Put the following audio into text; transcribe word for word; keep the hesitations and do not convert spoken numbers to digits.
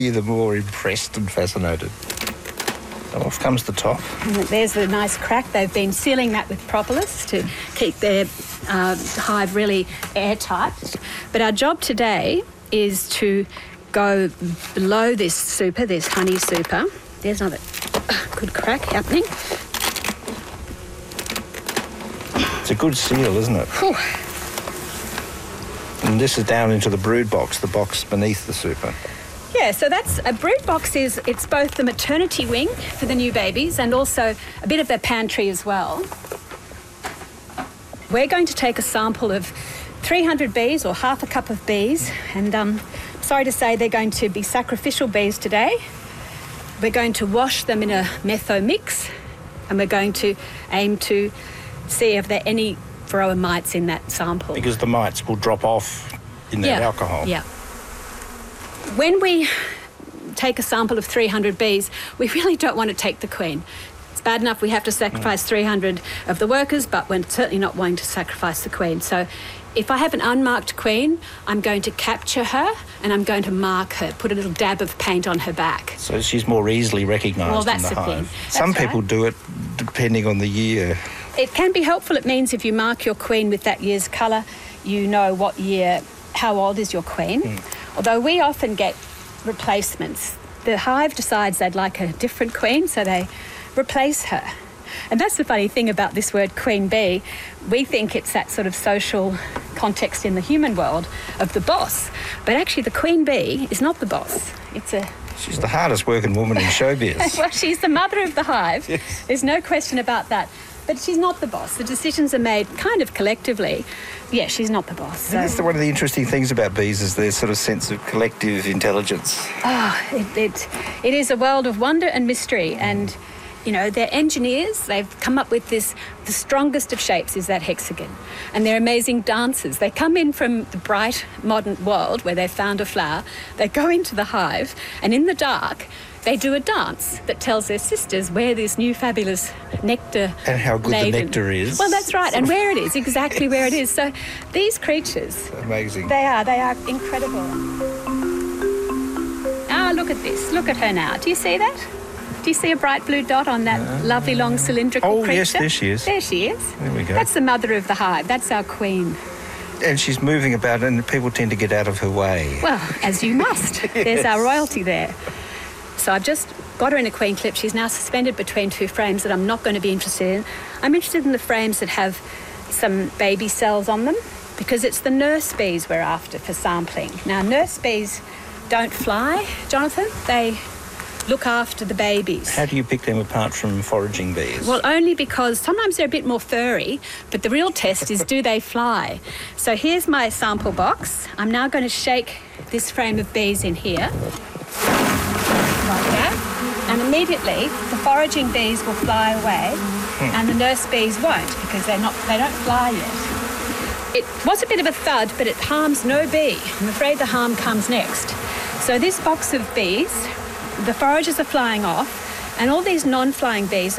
You're the more impressed and fascinated. So off comes the top. And there's the nice crack. They've been sealing that with propolis to keep their uh, hive really airtight. But our job today is to go below this super, this honey super. There's another good crack happening. It's a good seal, isn't it? Whew. And this is down into the brood box, the box beneath the super. Yeah, so that's a brood box. Is it's both the maternity wing for the new babies and also a bit of their pantry as well. We're going to take a sample of three hundred bees, or half a cup of bees, and um, sorry to say they're going to be sacrificial bees today. We're going to wash them in a metho mix, and we're going to aim to see if there are any varroa mites in that sample. Because the mites will drop off in that yeah. alcohol. Yeah. When we take a sample of three hundred bees, we really don't want to take the queen. It's bad enough we have to sacrifice mm. three hundred of the workers, but we're certainly not wanting to sacrifice the queen. So if I have an unmarked queen, I'm going to capture her and I'm going to mark her, put a little dab of paint on her back. So she's more easily recognised well, that's in the, the hive. Thing. Some that's people right. do it depending on the year. It can be helpful. It means if you mark your queen with that year's colour, you know what year, how old is your queen. Mm. Although we often get replacements. The hive decides they'd like a different queen, so they replace her. And that's the funny thing about this word queen bee. We think it's that sort of social context in the human world of the boss. But actually the queen bee is not the boss. It's a... She's the hardest working woman in showbiz. Well, she's the mother of the hive. Yes. There's no question about that. But she's not the boss. The decisions are made kind of collectively. Yeah, she's not the boss. So. That's the, one of the interesting things about bees is their sort of sense of collective intelligence. Oh, it, it, it is a world of wonder and mystery. And, you know, they're engineers. They've come up with this, the strongest of shapes is that hexagon. And they're amazing dancers. They come in from the bright modern world where they've found a flower. They go into the hive and in the dark, they do a dance that tells their sisters where this new fabulous nectar and how good laden. the nectar is. Well, that's right, and where it is, exactly where it is. So these creatures, amazing. They are, they are incredible. Ah, look at this. Look at her now. Do you see that? Do you see a bright blue dot on that uh, lovely long cylindrical oh, creature? Oh yes, there she is. There she is. There we go. That's the mother of the hive. That's our queen. And she's moving about and people tend to get out of her way. Well, as you must. Yes. There's our royalty there. So I've just got her in a queen clip. She's now suspended between two frames that I'm not going to be interested in. I'm interested in the frames that have some baby cells on them because it's the nurse bees we're after for sampling. Now, nurse bees don't fly, Jonathan. They look after the babies. How do you pick them apart from foraging bees? Well, only because sometimes they're a bit more furry, but the real test is do they fly? So here's my sample box. I'm now going to shake this frame of bees in here. Like that, and immediately the foraging bees will fly away hmm. and the nurse bees won't because they're not, they don't fly yet. It was a bit of a thud, but it harms no bee. I'm afraid the harm comes next. So this box of bees, the foragers are flying off and all these non-flying bees